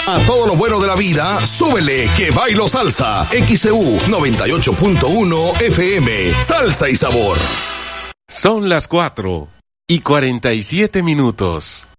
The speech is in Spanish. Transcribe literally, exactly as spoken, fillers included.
A todo lo bueno de la vida, súbele que bailo salsa. X C U noventa y ocho punto uno F M. Salsa y sabor. Son las cuatro y cuarenta y siete minutos.